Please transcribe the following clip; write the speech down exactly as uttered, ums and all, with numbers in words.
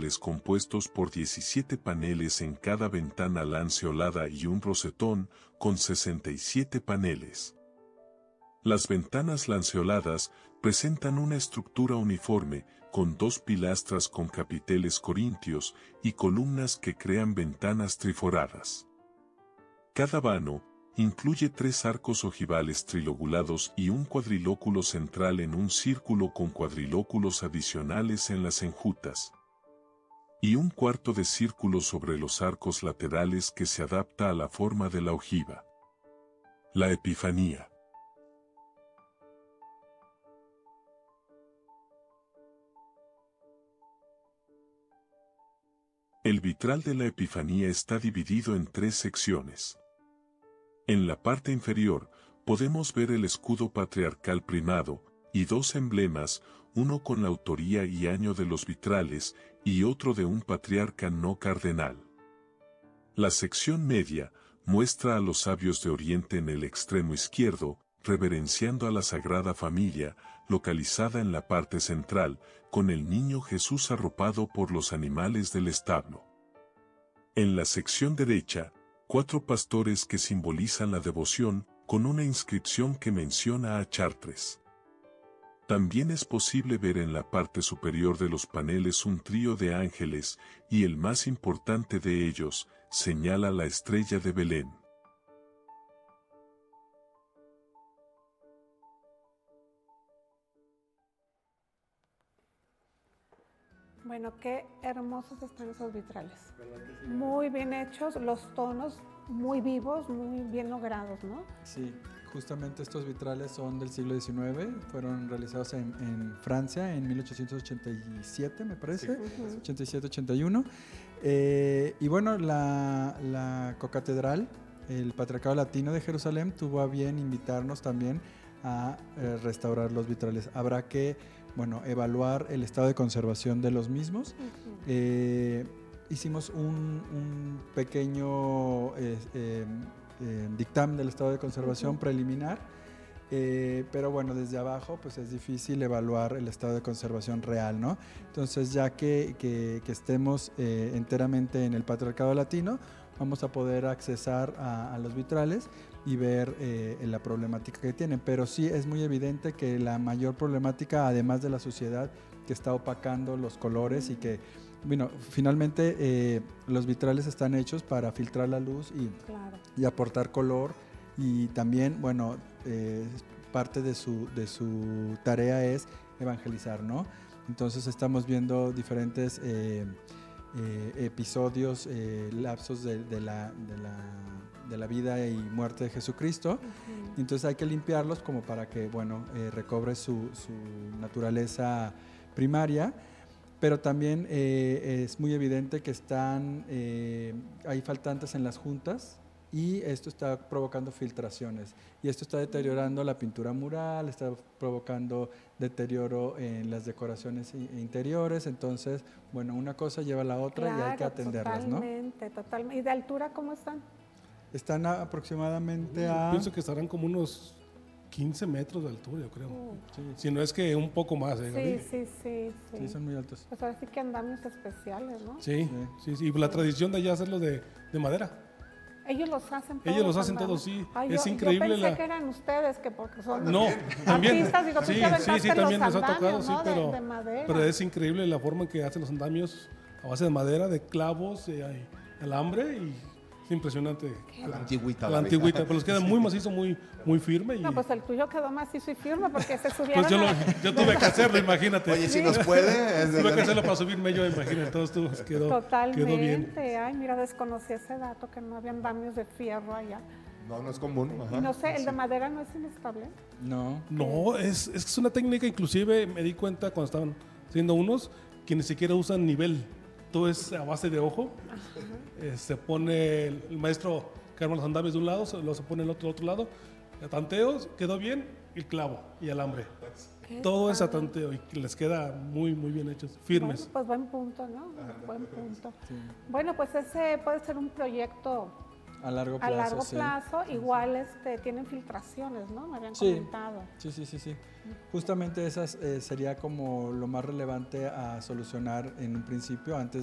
vitrales compuestos por diecisiete paneles en cada ventana lanceolada y un rosetón con sesenta y siete paneles. Las ventanas lanceoladas presentan una estructura uniforme, con dos pilastras con capiteles corintios y columnas que crean ventanas triforadas. Cada vano incluye tres arcos ojivales trilobulados y un cuadrilóculo central en un círculo con cuadrilóculos adicionales en las enjutas, y un cuarto de círculo sobre los arcos laterales que se adapta a la forma de la ojiva. La Epifanía. El vitral de la Epifanía está dividido en tres secciones. En la parte inferior, podemos ver el escudo patriarcal primado, y dos emblemas, uno con la autoría y año de los vitrales, y otro de un patriarca no cardenal. La sección media muestra a los sabios de Oriente en el extremo izquierdo, reverenciando a la Sagrada Familia, localizada en la parte central, con el niño Jesús arropado por los animales del establo. En la sección derecha, cuatro pastores que simbolizan la devoción, con una inscripción que menciona a Chartres. También es posible ver en la parte superior de los paneles un trío de ángeles, y el más importante de ellos, señala la estrella de Belén. Bueno, qué hermosos están esos vitrales. Muy bien hechos, los tonos muy vivos, muy bien logrados, ¿no? Sí, justamente estos vitrales son del siglo diecinueve, fueron realizados en, en Francia en mil ochocientos ochenta y siete, me parece, sí. uh-huh. ochenta y siete ochenta y uno. Eh, y bueno, la, la cocatedral, el Patriarcado Latino de Jerusalén, tuvo a bien invitarnos también a eh, restaurar los vitrales. Habrá que, bueno, evaluar el estado de conservación de los mismos. Uh-huh. Eh, hicimos un, un pequeño eh, eh, eh, dictamen del estado de conservación uh-huh. preliminar, eh, pero bueno, desde abajo pues es difícil evaluar el estado de conservación real, ¿no? Entonces, ya que, que, que estemos eh, enteramente en el Patriarcado Latino, vamos a poder accesar a, a los vitrales y ver eh, la problemática que tienen. Pero sí es muy evidente que la mayor problemática, además de la suciedad que está opacando los colores, y que, bueno, finalmente eh, los vitrales están hechos para filtrar la luz y, claro. y aportar color, y también, bueno, eh, parte de su, de su tarea es evangelizar, ¿no? Entonces estamos viendo diferentes eh, eh, episodios, eh, lapsos de, de la... De la de la vida y muerte de Jesucristo. Uh-huh. Entonces hay que limpiarlos como para que, bueno, eh, recobre su, su naturaleza primaria, pero también eh, es muy evidente que están, eh, hay faltantes en las juntas, y esto está provocando filtraciones, y esto está deteriorando la pintura mural, está provocando deterioro en las decoraciones interiores. Entonces, bueno, una cosa lleva a la otra, claro, y hay que atenderlas, totalmente, ¿no? Totalmente. ¿Y de altura cómo están? Están aproximadamente yo a... pienso que estarán como unos quince metros de altura, yo creo. Uh, sí. Si no es que un poco más, ¿eh, Gaby? Sí, sí, sí, sí. Sí, son muy altos. Pues ahora sí que andamios especiales, ¿no? Sí, sí, sí. sí. Y la tradición de allá hacerlos de, de madera. Ellos los hacen todos. Ellos los hacen todos, sí. Ay, es yo, increíble. Yo pensé la... que eran ustedes, que porque son no, también. artistas, digo, sí, sí, sí, también nos ha tocado, sí, ¿no? pero, de, de madera. pero es increíble la forma en que hacen los andamios a base de madera, de clavos, de alambre, y es impresionante. A la antigüita. La antigüita, pero les queda muy macizo, muy, muy firme. Y... No, pues el tuyo quedó macizo y firme porque se subieron. Pues yo, lo, yo tuve que hacerlo, imagínate. Oye, si nos puede. Es tuve que hacerlo para subirme yo, imagínate. Entonces quedó, Totalmente. quedó bien. Ay, mira, desconocí ese dato, que no había andamios de fierro allá. No, no es común. Ajá. Y no sé, ¿el de madera no es inestable? No. No, es, es una técnica, inclusive me di cuenta cuando estaban haciendo unos, que ni siquiera usan nivel. Todo es a base de ojo. Eh, se pone el, el maestro que arma los andamios de un lado, se, lo se pone el otro otro lado. El tanteo, quedó bien, el clavo y alambre. Todo es a tanteo y les queda muy, muy bien hechos, firmes. Bueno, pues buen punto, ¿no? Buen punto. Sí. Bueno, pues ese puede ser un proyecto a largo plazo. A largo sí. plazo, igual este, tienen filtraciones, ¿no? Me habían sí. comentado. Sí, sí, sí, sí. Justamente esas eh, sería como lo más relevante a solucionar en un principio, antes